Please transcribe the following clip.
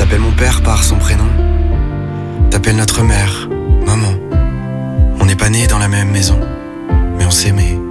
T'appelles mon père par son prénom. T'appelles notre mère maman. On n'est pas nés dans la même maison, mais on s'aimait.